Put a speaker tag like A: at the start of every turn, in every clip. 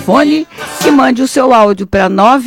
A: telefone e mande o seu áudio para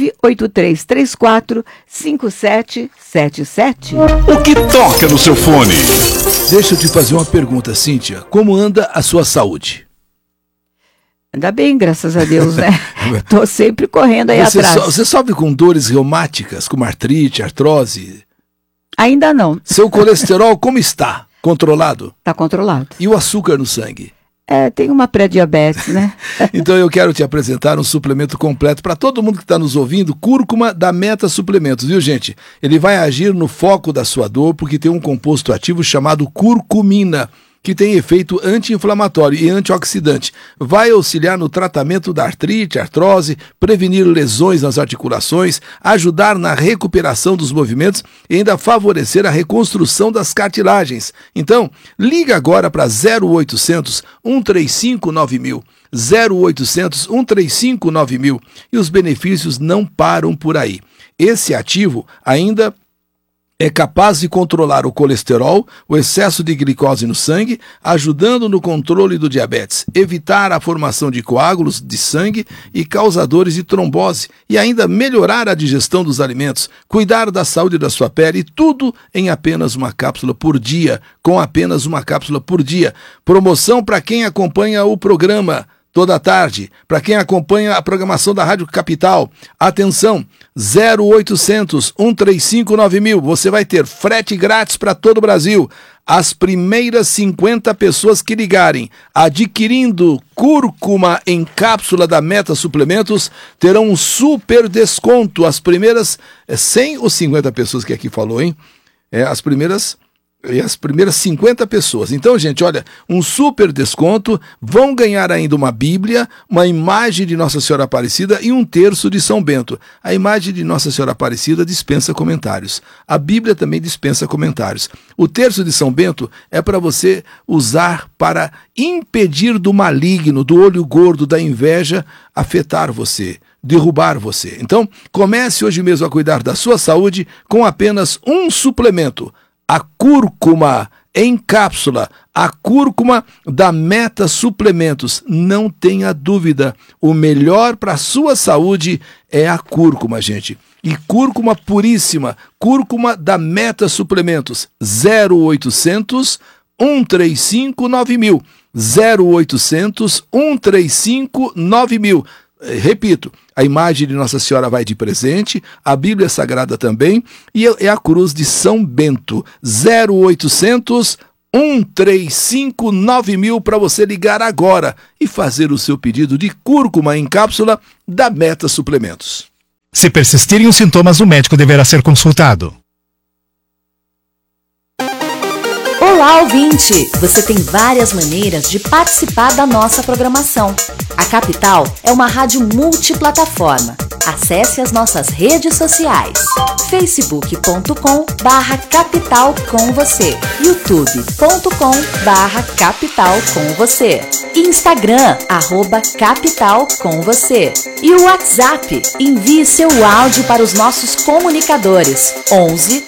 A: 983345777.
B: O que toca no seu fone?
C: Deixa eu te fazer uma pergunta, Cíntia. Como anda a sua saúde?
A: Anda bem, graças a Deus, né? Tô sempre correndo aí atrás.
C: Você sofre com dores reumáticas, como artrite, artrose?
A: Ainda não.
C: Seu colesterol como está? Controlado?
A: Tá controlado.
C: E o açúcar no sangue?
A: Tem uma pré-diabetes, né?
C: Então eu quero te apresentar um suplemento completo para todo mundo que está nos ouvindo, cúrcuma da Meta Suplementos, viu, gente? Ele vai agir no foco da sua dor porque tem um composto ativo chamado curcumina, que tem efeito anti-inflamatório e antioxidante. Vai auxiliar no tratamento da artrite, artrose, prevenir lesões nas articulações, ajudar na recuperação dos movimentos e ainda favorecer a reconstrução das cartilagens. Então, liga agora para 0800 135 9000. 0800 135 9000 e os benefícios não param por aí. Esse ativo ainda é capaz de controlar o colesterol, o excesso de glicose no sangue, ajudando no controle do diabetes, evitar a formação de coágulos de sangue e causadores de trombose, e ainda melhorar a digestão dos alimentos, cuidar da saúde da sua pele, tudo em apenas uma cápsula por dia, com apenas uma cápsula por dia. Promoção para quem acompanha o programa toda tarde. Para quem acompanha a programação da Rádio Capital, atenção, 0800 135 9000. Você vai ter frete grátis para todo o Brasil. As primeiras 50 pessoas que ligarem adquirindo cúrcuma em cápsula da Meta Suplementos terão um super desconto. As primeiras 100 ou 50 pessoas que aqui falou, hein? As primeiras 50 pessoas. Então, gente, olha, um super desconto, vão ganhar ainda uma Bíblia, uma imagem de Nossa Senhora Aparecida e um terço de São Bento. A imagem de Nossa Senhora Aparecida dispensa comentários. A Bíblia também dispensa comentários. O terço de São Bento é para você usar para impedir do maligno, do olho gordo, da inveja afetar você, derrubar você. Então, comece hoje mesmo a cuidar da sua saúde com apenas um suplemento. A cúrcuma em cápsula, a cúrcuma da Meta Suplementos. Não tenha dúvida, o melhor para a sua saúde é a cúrcuma, gente. E cúrcuma puríssima, cúrcuma da Meta Suplementos, 0800 135 9000. 0800 135 9000. Repito, a imagem de Nossa Senhora vai de presente, a Bíblia Sagrada também, e é a cruz de São Bento, 0800 135 9000 para você ligar agora e fazer o seu pedido de cúrcuma em cápsula da Meta Suplementos.
B: Se persistirem os sintomas, o médico deverá ser consultado.
D: Olá, ouvinte! Você tem várias maneiras de participar da nossa programação. A Capital é uma rádio multiplataforma. Acesse as nossas redes sociais: facebook.com/capital com você, youtube.com/capital com você, Instagram @capital com você e o WhatsApp. Envie seu áudio para os nossos comunicadores 11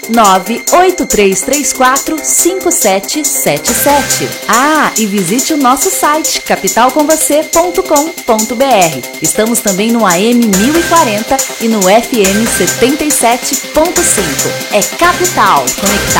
D: 98334 5777. E visite o nosso site capitalcomvocê.com.br. Estamos também no AM 1040 e no FM 77.5. É Capital, conectado